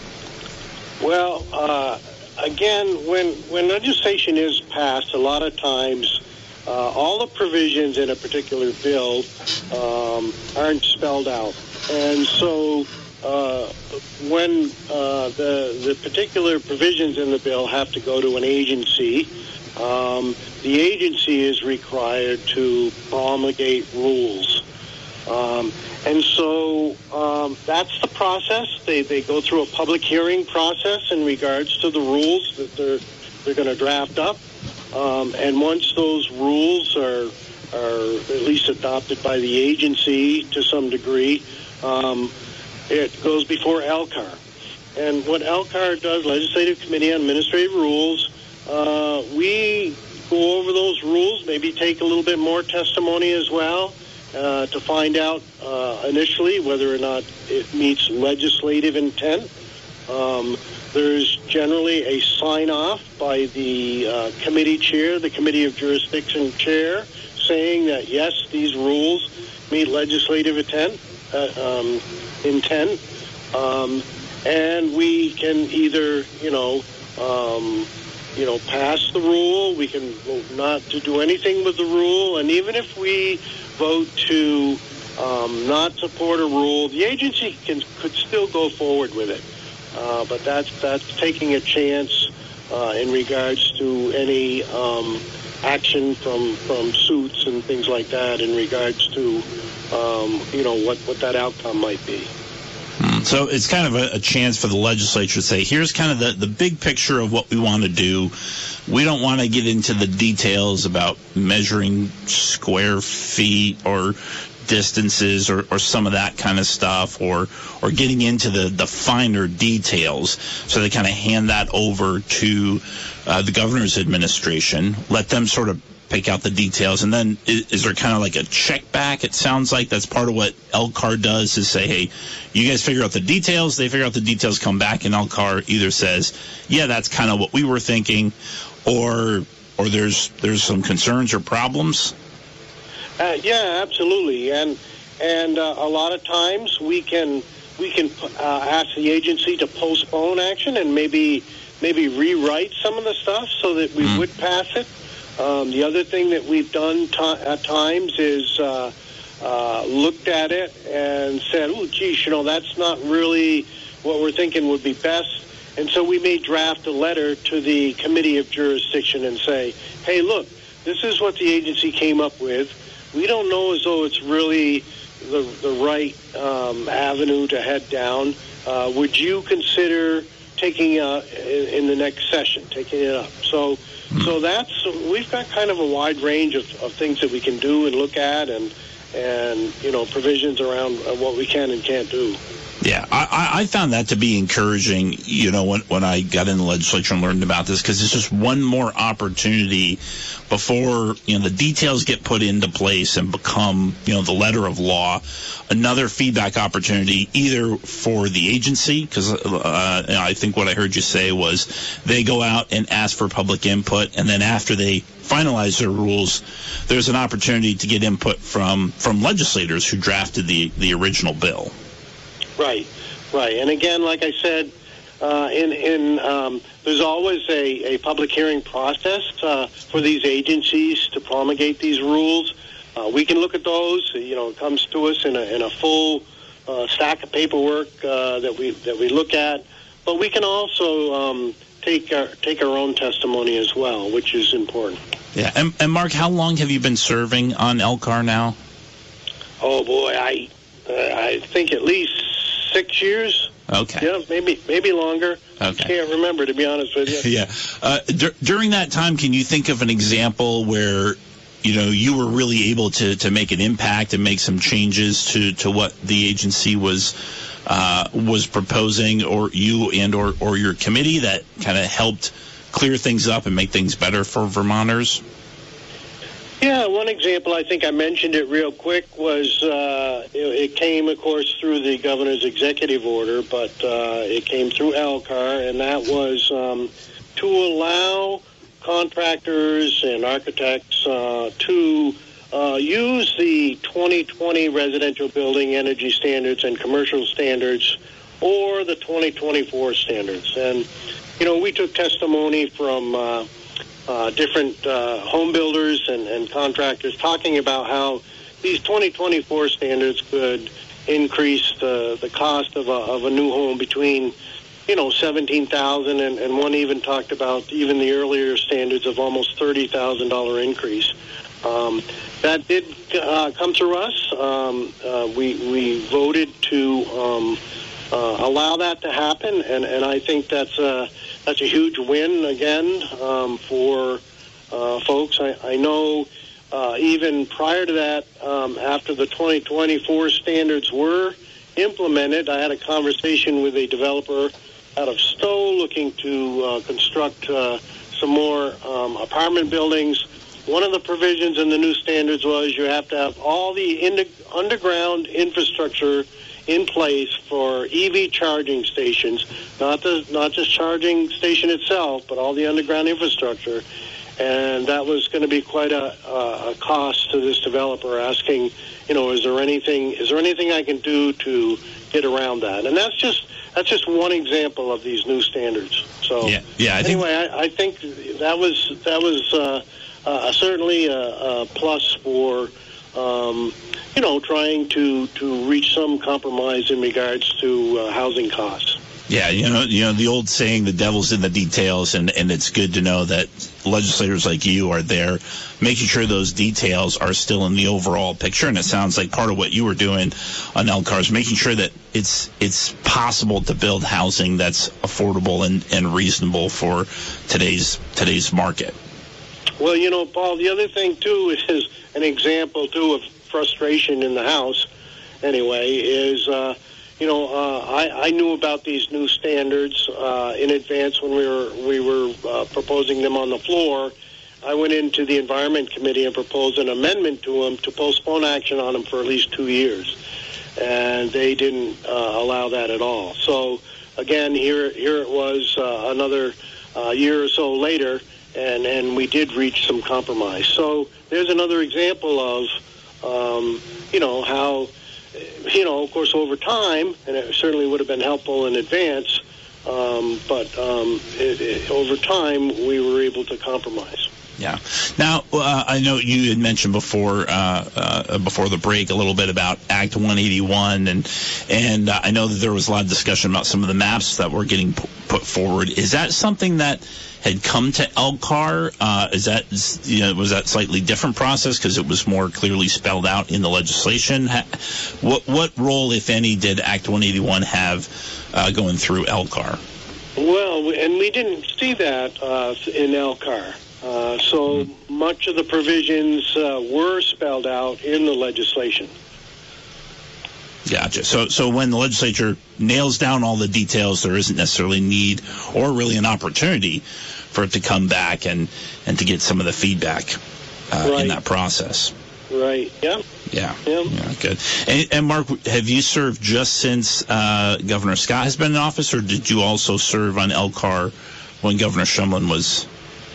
Well, uh, again, when when legislation is passed, a lot of times Uh, all the provisions in a particular bill um, aren't spelled out. And so uh, when uh, the, the particular provisions in the bill have to go to an agency, um, the agency is required to promulgate rules. Um, and so um, that's the process. They, they go through a public hearing process in regards to the rules that they're, they're going to draft up. Um, and once those rules are are at least adopted by the agency to some degree, um, it goes before L C A R. And what L C A R does, Legislative Committee on Administrative Rules, uh, we go over those rules, maybe take a little bit more testimony as well uh, to find out uh, initially whether or not it meets legislative intent. Um, There's generally a sign-off by the uh, committee chair, the Committee of Jurisdiction chair, saying that, yes, these rules meet legislative intent, uh, um, intent. Um, and we can either, you know, um, you know, pass the rule. We can vote not to do anything with the rule. And even if we vote to um, not support a rule, the agency can could still go forward with it. Uh, but that's that's taking a chance uh, in regards to any um, action from from suits and things like that in regards to um, you know what what that outcome might be. So it's kind of a, a chance for the legislature to say, here's kind of the, the big picture of what we want to do. We don't want to get into the details about measuring square feet or distances or, or some of that kind of stuff, or or getting into the, the finer details. So they kind of hand that over to uh, the governor's administration, let them sort of pick out the details, and then is, is there kind of like a check back? It sounds like that's part of what L C A R does, is say, hey, you guys figure out the details, they figure out the details, come back, and L C A R either says, yeah, that's kind of what we were thinking, or or there's there's some concerns or problems. Uh, yeah, absolutely, and and uh, a lot of times we can we can uh, ask the agency to postpone action and maybe maybe rewrite some of the stuff so that we mm. would pass it. Um, the other thing that we've done t- at times is uh, uh, looked at it and said, oh, geez, you know, that's not really what we're thinking would be best. And so we may draft a letter to the committee of jurisdiction and say, hey, look, this is what the agency came up with. We don't know as though it's really the, the right um, avenue to head down. Uh, would you consider taking uh, in, in the next session, taking it up? So So that's, we've got kind of a wide range of, of things that we can do and look at, and, and you know, provisions around what we can and can't do. Yeah, I, I found that to be encouraging, you know, when, when I got in the legislature and learned about this, because it's just one more opportunity before, you know, the details get put into place and become, you know, the letter of law, another feedback opportunity either for the agency, because uh, I think what I heard you say was they go out and ask for public input, and then after they finalize their rules, there's an opportunity to get input from, from legislators who drafted the, the original bill. Right, right. And again, like I said, uh, in, in um, there's always a, a public hearing process uh, for these agencies to promulgate these rules. Uh, we can look at those. You know, it comes to us in a, in a full uh, stack of paperwork uh, that we that we look at. But we can also um, take our take our own testimony as well, which is important. Yeah. And, and Mark, how long have you been serving on L C A R now? Oh boy, I uh, I think at least six years. Okay. Yeah, maybe maybe longer. Okay. I can't remember, to be honest with you. Yeah. Uh, d- during that time, can you think of an example where, you know, you were really able to, to make an impact and make some changes to, to what the agency was uh, was proposing, or you and or, or your committee, that kind of helped clear things up and make things better for Vermonters? Yeah, one example, I think I mentioned it real quick, was uh, it, it came, of course, through the governor's executive order, but uh, it came through L C A R, and that was um, to allow contractors and architects uh, to uh, use the twenty twenty residential building energy standards and commercial standards, or the twenty twenty-four standards. And, you know, we took testimony from Uh, Uh, different uh, home builders and, and contractors talking about how these twenty twenty-four standards could increase the, the cost of a, of a new home between, you know, seventeen thousand dollars, and, and one even talked about even the earlier standards of almost thirty thousand dollars increase. Um, that did uh, come through us. Um, uh, we, we voted to um, uh, allow that to happen, and, and I think that's a That's a huge win, again, um, for uh, folks. I, I know uh, even prior to that, um, after the twenty twenty-four standards were implemented, I had a conversation with a developer out of Stowe looking to uh, construct uh, some more um, apartment buildings. One of the provisions in the new standards was you have to have all the in- underground infrastructure in place for E V charging stations, not the not just charging station itself, but all the underground infrastructure. And that was going to be quite a, a cost to this developer, asking, you know, is there anything is there anything I can do to get around that? And that's just that's just one example of these new standards. So yeah, yeah. I anyway, think... I, I think that was that was uh, uh, certainly a, a plus for. Um, you know, trying to, to reach some compromise in regards to uh, housing costs. Yeah, you know, you know the old saying, "The devil's in the details," and, and it's good to know that legislators like you are there, making sure those details are still in the overall picture. And it sounds like part of what you were doing on L C A R is making sure that it's it's possible to build housing that's affordable and, and reasonable for today's today's market. Well, you know, Paul, the other thing too is an example too of frustration in the House. Anyway, is. Uh, You know, uh, I, I knew about these new standards uh, in advance when we were we were uh, proposing them on the floor. I went into the Environment Committee and proposed an amendment to them to postpone action on them for at least two years, and they didn't uh, allow that at all. So again, here here it was uh, another uh, year or so later, and, and we did reach some compromise. So there's another example of, um, you know, how. You know, of course, over time, and it certainly would have been helpful in advance, um, but um, it, it, over time, we were able to compromise. Yeah. Now, uh, I know you had mentioned before uh, uh, before the break a little bit about Act one eighty-one, and and uh, I know that there was a lot of discussion about some of the maps that were getting p- put forward. Is that something that had come to L C A R? Uh, is that, you know, was that slightly different process because it was more clearly spelled out in the legislation? What what role, if any, did Act one eighty-one have uh, going through L C A R? Well, and we didn't see that uh, in L C A R. Uh, so mm-hmm. much of the provisions uh, were spelled out in the legislation. Gotcha. So, so when the legislature nails down all the details, there isn't necessarily need or really an opportunity for it to come back and, and to get some of the feedback uh, right. in that process. Right. Yeah. Yeah. Yeah. yeah good. And, and Mark, have you served just since uh, Governor Scott has been in office, or did you also serve on L C A R when Governor Shumlin was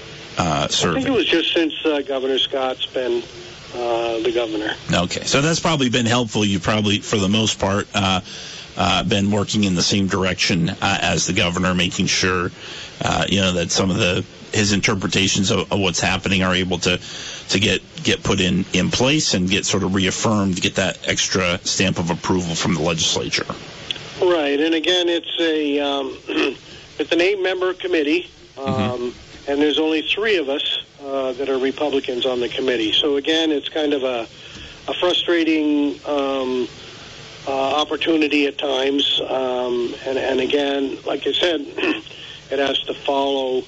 uh, serving? I think it was just since uh, Governor Scott's been uh, the governor. Okay. So that's probably been helpful. You probably, for the most part, uh, uh, been working in the same direction uh, as the governor, making sure, uh, you know, that some of the his interpretations of, of what's happening are able to to get get put in, in place and get sort of reaffirmed, get that extra stamp of approval from the legislature. Right. And again, it's a um, it's an eight-member committee, um, mm-hmm. and there's only three of us uh, that are Republicans on the committee. So again, it's kind of a, a frustrating um, uh, opportunity at times. Um, and, and again, like I said, it has to follow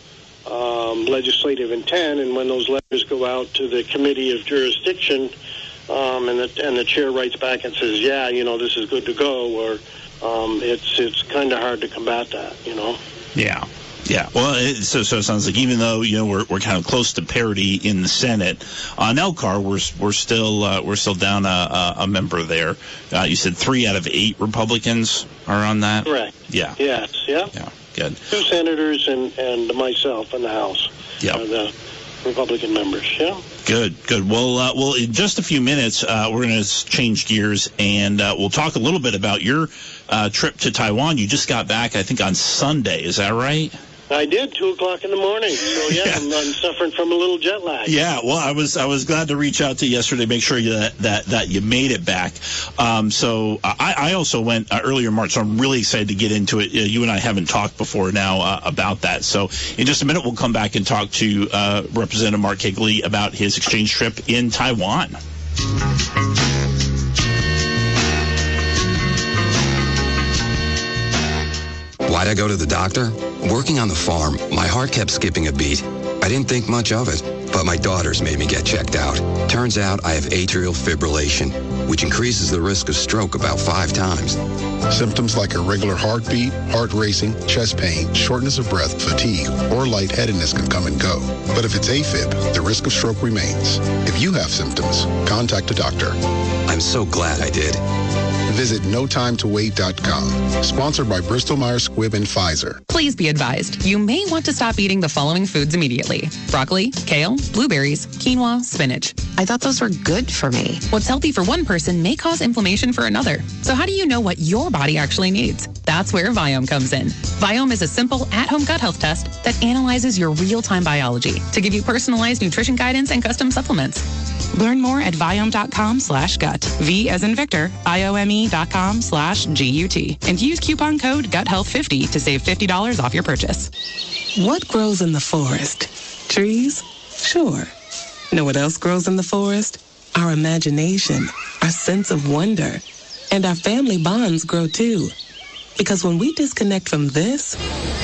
Um, legislative intent, and when those letters go out to the committee of jurisdiction, um, and the and the chair writes back and says, "Yeah, you know, this is good to go," or um, it's it's kind of hard to combat that, you know. Yeah, yeah. Well, it, so so it sounds like even though you know we're we're kind of close to parity in the Senate on L C A R, we're we're still uh, we're still down a, a member there. Uh, you said three out of eight Republicans are on that. Correct. Yeah. Yes. Yeah. Yeah. Good. Two senators and, and myself in the House. Yeah. Uh, the Republican members. Yeah. Good, good. Well, uh, well, in just a few minutes, uh, we're going to change gears, and uh, we'll talk a little bit about your uh, trip to Taiwan. You just got back, I think, on Sunday. Is that right? I did, two o'clock in the morning. So, yeah, yeah. I'm, I'm suffering from a little jet lag. Yeah, well, I was I was glad to reach out to you yesterday, make sure you, that, that that you made it back. Um, so I, I also went uh, earlier in March, so I'm really excited to get into it. You and I haven't talked before now uh, about that. So in just a minute, we'll come back and talk to uh, Representative Mark Higley about his exchange trip in Taiwan. Why'd I go to the doctor? Working on the farm, my heart kept skipping a beat. I didn't think much of it, but my daughters made me get checked out. Turns out I have atrial fibrillation, which increases the risk of stroke about five times. Symptoms like irregular heartbeat, heart racing, chest pain, shortness of breath, fatigue, or lightheadedness can come and go. But if it's AFib, the risk of stroke remains. If you have symptoms, contact a doctor. I'm so glad I did. Visit no time to wait dot com. Sponsored by Bristol Myers Squibb and Pfizer. Please be advised, you may want to stop eating the following foods immediately. Broccoli, kale, blueberries, quinoa, spinach. I thought those were good for me. What's healthy for one person may cause inflammation for another. So how do you know what your body actually needs? That's where Viome comes in. Viome is a simple at-home gut health test that analyzes your real-time biology to give you personalized nutrition guidance and custom supplements. Learn more at Viome.com slash gut. V as in Victor, I-O-M-E dot com slash G-U-T. And use coupon code gut health fifty to save fifty dollars off your purchase. What grows in the forest? Trees? Sure. Know what else grows in the forest? Our imagination, our sense of wonder, and our family bonds grow too. Because when we disconnect from this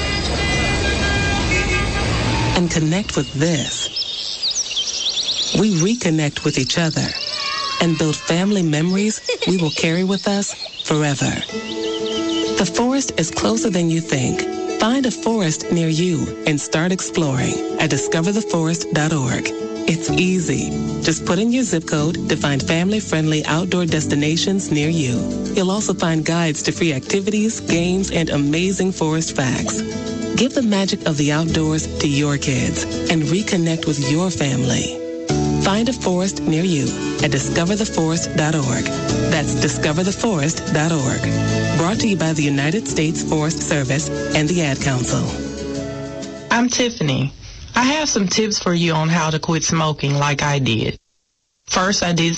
and connect with this, we reconnect with each other and build family memories we will carry with us forever. The forest is closer than you think. Find a forest near you and start exploring at discover the forest dot org. It's easy. Just put in your zip code to find family-friendly outdoor destinations near you. You'll also find guides to free activities, games, and amazing forest facts. Give the magic of the outdoors to your kids and reconnect with your family. Find a forest near you at discover the forest dot org. That's discover the forest dot org. Brought to you by the United States Forest Service and the Ad Council. I'm Tiffany. I have some tips for you on how to quit smoking like I did. First, I did